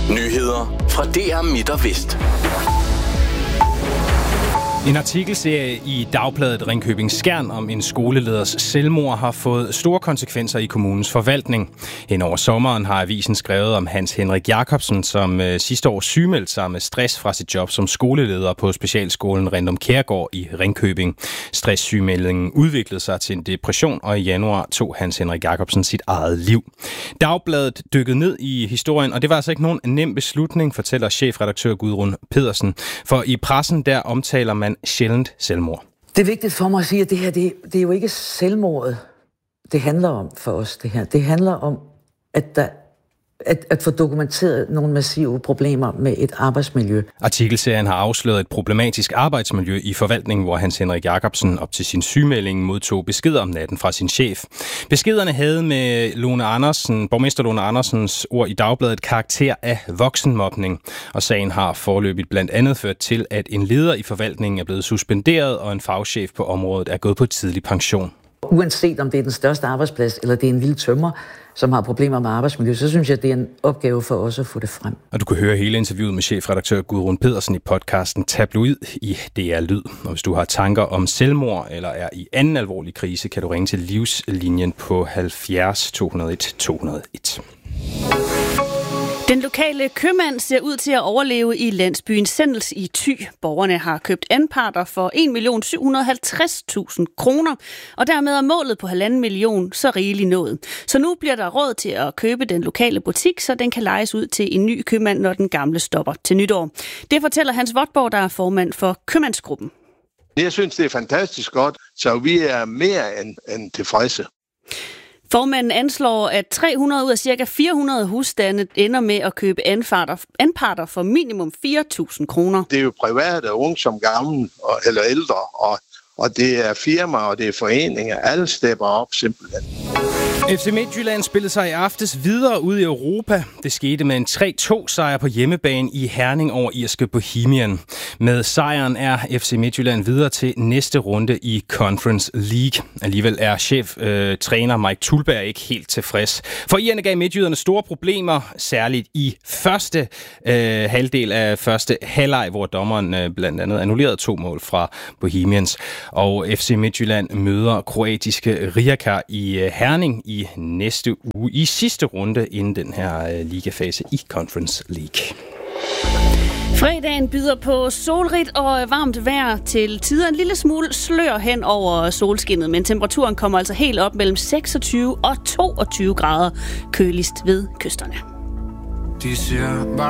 Nyheder fra DR Midt og Vest. En artikelserie i Dagbladet Ringkøbing Skjern om en skoleleders selvmord har fået store konsekvenser i kommunens forvaltning. Hen over sommeren har avisen skrevet om Hans Henrik Jacobsen, som sidste år sygemeldte sig med stress fra sit job som skoleleder på specialskolen Rendum Kjærgaard i Ringkøbing. Stresssygemeldingen udviklede sig til en depression, og i januar tog Hans Henrik Jacobsen sit eget liv. Dagbladet dykkede ned i historien, og det var altså ikke nogen nem beslutning, fortæller chefredaktør Gudrun Pedersen. For i pressen der omtaler man sjældent selvmord. Det er vigtigt for mig at sige, at det her, det er jo ikke selvmordet, det handler om for os, det her. Det handler om, at få dokumenteret nogle massive problemer med et arbejdsmiljø. Artikelserien har afsløret et problematisk arbejdsmiljø i forvaltningen, hvor Hans Henrik Jacobsen op til sin sygemelding modtog beskeder om natten fra sin chef. Beskederne havde med borgmester Lone Andersens ord i Dagbladet karakter af voksenmobning, og sagen har foreløbigt blandt andet ført til, at en leder i forvaltningen er blevet suspenderet, og en fagchef på området er gået på tidlig pension. Uanset om det er den største arbejdsplads, eller det er en lille tømrer, som har problemer med arbejdsmiljø, så synes jeg, det er en opgave for os at få det frem. Og du kan høre hele interviewet med chefredaktør Gudrun Pedersen i podcasten Tabloid i DR Lyd. Og hvis du har tanker om selvmord eller er i anden alvorlig krise, kan du ringe til Livslinjen på 70 201 201. Den lokale købmand ser ud til at overleve i landsbyen Sendels i Thy. Borgerne har købt anparter for 1.750.000 kroner, og dermed er målet på 1,5 million så rigeligt nået. Så nu bliver der råd til at købe den lokale butik, så den kan lejes ud til en ny købmand, når den gamle stopper til nytår. Det fortæller Hans Votborg, der er formand for købmandsgruppen. Jeg synes, det er fantastisk godt, så vi er mere end tilfredse. Formanden anslår, at 300 ud af ca. 400 husstande ender med at købe anparter for minimum 4.000 kroner. Det er jo private, unge som gamle eller ældre, og det er firmaer, og det er foreninger. Alle stepper op simpelthen. FC Midtjylland spillede sig i aftes videre ud i Europa. Det skete med en 3-2-sejr på hjemmebane i Herning over irske Bohemian. Med sejren er FC Midtjylland videre til næste runde i Conference League. Alligevel er cheftræner Mike Tulberg ikke helt tilfreds. For irerne gav midtjyderne store problemer, særligt i første halvdel af første halvleg, hvor dommeren blandt andet annullerede 2 mål fra Bohemians. Og FC Midtjylland møder kroatiske Rijeka i Herning i næste uge i sidste runde inden den her ligafase i Conference League. Fredagen byder på solrigt og varmt vejr, til tider en lille smule slør hen over solskinnet, men temperaturen kommer altså helt op mellem 26 og 22 grader, køligst ved kysterne.